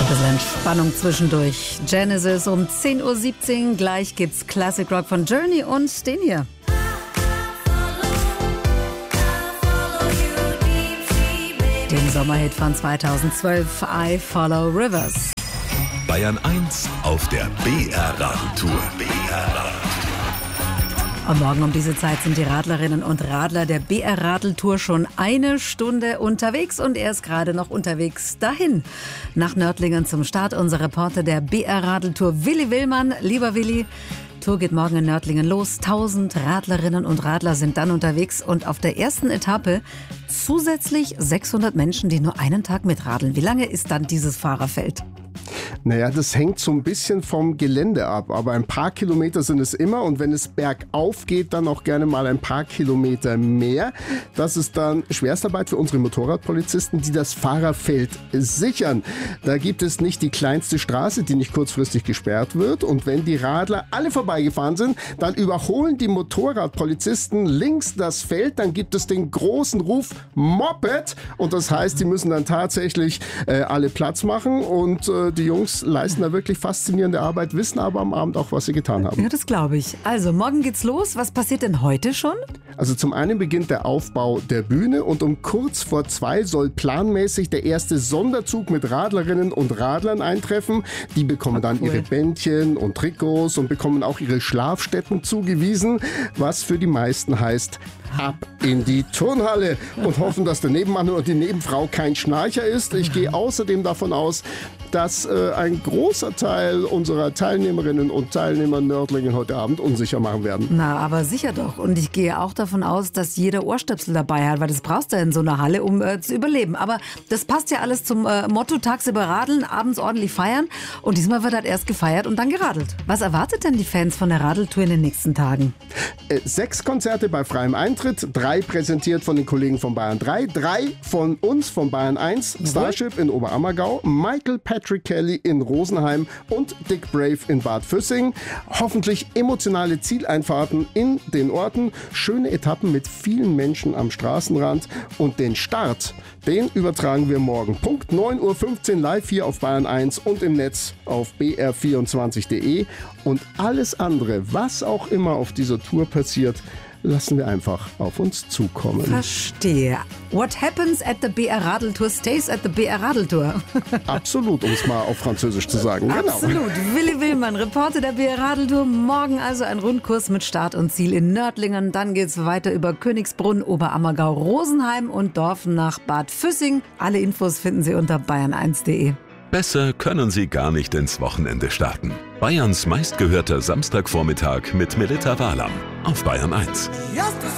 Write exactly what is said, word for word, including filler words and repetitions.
Bisschen Entspannung zwischendurch. Genesis um zehn Uhr siebzehn. Gleich gibt's Classic Rock von Journey und den hier. Den Sommerhit von zweitausendzwölf, I Follow Rivers. Bayern eins auf der B R-Radeltour. B R-Radeltour. Und morgen um diese Zeit sind die Radlerinnen und Radler der B R-Radeltour schon eine Stunde unterwegs und er ist gerade noch unterwegs dahin. Nach Nördlingen zum Start unser Reporter der B R-Radeltour, Willi Willmann. Lieber Willi, Tour geht morgen in Nördlingen los. tausend Radlerinnen und Radler sind dann unterwegs und auf der ersten Etappe zusätzlich sechshundert Menschen, die nur einen Tag mitradeln. Wie lange ist dann dieses Fahrerfeld? Naja, das hängt so ein bisschen vom Gelände ab, aber ein paar Kilometer sind es immer und wenn es bergauf geht, dann auch gerne mal ein paar Kilometer mehr. Das ist dann Schwerstarbeit für unsere Motorradpolizisten, die das Fahrerfeld sichern. Da gibt es nicht die kleinste Straße, die nicht kurzfristig gesperrt wird und wenn die Radler alle vorbeigefahren sind, dann überholen die Motorradpolizisten links das Feld, dann gibt es den großen Ruf Moped und das heißt, die müssen dann tatsächlich äh, alle Platz machen und äh, die Jungs leisten da wirklich faszinierende Arbeit, wissen aber am Abend auch, was sie getan haben. Ja, das glaube ich. Also, morgen geht's los. Was passiert denn heute schon? Also zum einen beginnt der Aufbau der Bühne und um kurz vor zwei soll planmäßig der erste Sonderzug mit Radlerinnen und Radlern eintreffen. Die bekommen dann cool. ihre Bändchen und Trikots und bekommen auch ihre Schlafstätten zugewiesen, was für die meisten heißt, ab in die Turnhalle und hoffen, dass der Nebenmann oder die Nebenfrau kein Schnarcher ist. Ich gehe außerdem davon aus, dass äh, ein großer Teil unserer Teilnehmerinnen und Teilnehmer Nördlingen heute Abend unsicher machen werden. Na, aber sicher doch. Und ich gehe auch davon aus, dass jeder Ohrstöpsel dabei hat, weil das brauchst du in so einer Halle, um äh, zu überleben. Aber das passt ja alles zum äh, Motto, tagsüber radeln, abends ordentlich feiern. Und diesmal wird halt erst gefeiert und dann geradelt. Was erwartet denn die Fans von der Radeltour in den nächsten Tagen? Äh, sechs Konzerte bei freiem Eintritt, drei präsentiert von den Kollegen von Bayern drei, drei von uns, von Bayern eins, Starship in Oberammergau, Michael Patrick Kelly in Rosenheim und Dick Brave in Bad Füssing. Hoffentlich emotionale Zieleinfahrten in den Orten, schöne Etappen mit vielen Menschen am Straßenrand und den Start, den übertragen wir morgen Punkt neun Uhr fünfzehn live hier auf Bayern eins und im Netz auf b r vierundzwanzig punkt d e und alles andere, was auch immer auf dieser Tour passiert, lassen wir einfach auf uns zukommen. Verstehe. What happens at the B R-Radeltour stays at the B R-Radeltour. Absolut, um es mal auf Französisch zu sagen. Genau. Absolut. Willi Willmann, Reporter der B R-Radeltour. Morgen also ein Rundkurs mit Start und Ziel in Nördlingen. Dann geht's weiter über Königsbrunn, Oberammergau, Rosenheim und Dorfen nach Bad Füssing. Alle Infos finden Sie unter bayern eins punkt d e. Besser können Sie gar nicht ins Wochenende starten. Bayerns meistgehörter Samstagvormittag mit Melita Wahlam auf Bayern eins. Just